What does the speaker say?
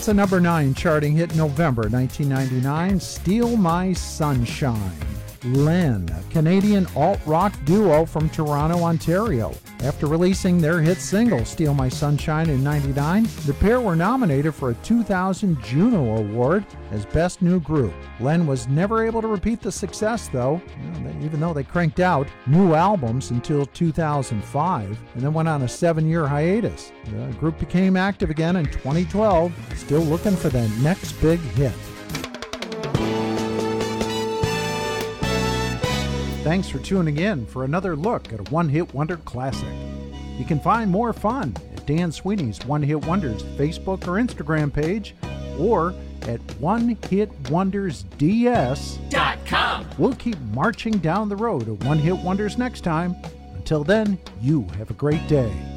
Here's a number 9 charting hit in November 1999, Steal My Sunshine. Len, a Canadian alt-rock duo from Toronto, Ontario. After releasing their hit single, Steal My Sunshine, in '99, the pair were nominated for a 2000 Juno Award as Best New Group. Len was never able to repeat the success, though, even though they cranked out new albums until 2005, and then went on a 7-year hiatus. The group became active again in 2012, still looking for the next big hit. Thanks for tuning in for another look at a one-hit wonder classic. You can find more fun at Dan Sweeney's One Hit Wonders Facebook or Instagram page, or at onehitwondersds.com. We'll keep marching down the road of One Hit Wonders next time. Until then, you have a great day.